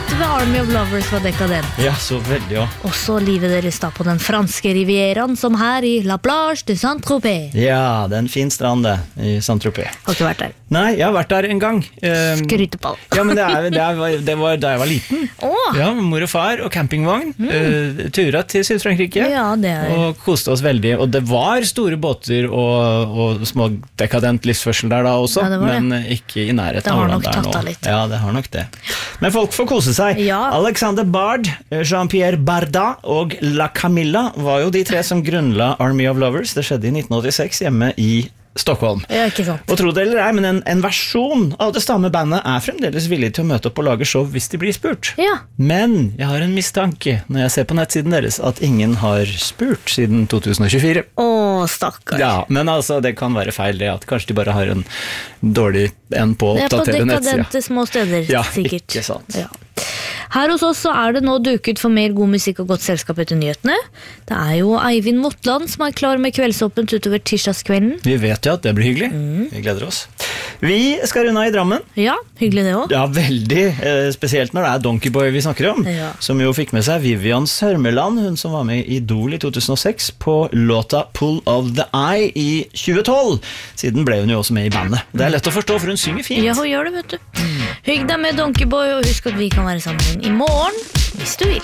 litt ved Army of Lovers var dekadent. Ja, så veldig også. Også livet deres da på den franske rivieraen, som her i La Plage de Saint-Tropez. Ja, det er en fin strand det, i Saint-Tropez. Har ikke vært der. Nei, jeg har vært der en gang. Skrytepall. Ja, men det var da jeg var liten. Åh! Ja, mor og far og campingvogn. Turet til Syd-Frankrike. Ja, det er... Og koste oss veldig. Og det var store båter og små dekadent livsførsel der da også, Ja, det var det. men ikke i nærheten Det har av nok hvordan tatt det er av nå. litt. Ja, det har nok det. Men folk får kose seg. Ja. Alexander Bard, Jean-Pierre Barda og La Camilla var jo de tre som grunnla Army of Lovers. Det skjedde i 1986 hjemme i Stockholm. Ja, ikke sant. Og tro det eller ei, men en versjon av det samme bandet er fremdeles villig til å møte opp og lage show hvis de blir spurt. Ja. Men jeg har en mistanke når jeg ser på nettsiden deres at ingen har spurt siden 2024. Åh, stakkars. Ja, men altså det kan være feil det at kanskje de bare har en dårlig en på å Det er på oppdatere nettsida. dekadente små steder, Ja, sikkert. ikke sant. Ja. Her hos oss så er det nå duket for mer god musikk og godt selskap etter nyhetene. Det er jo Eivind Motland som er klar med kveldsåpent utover tirsdagskvelden. Vi vet jo at det blir hyggelig. Vi gleder oss. Vi skal runde av i Drammen. Ja, hyggelig det også. Ja, veldig. Spesielt når det er Donkeyboy vi snakker om. Ja. Som jo fikk med seg Vivian Sørmeland, hun som var med i Idol i 2006, på låta Pull of the Eye i 2012. Siden ble hun jo også med i bandet. Det er lett å forstå, for hun synger fint. Ja, hun gjør det, vet du. Hygg deg med Donkeyboy, og husk at vi kan være sammen i morgen, hvis du vil.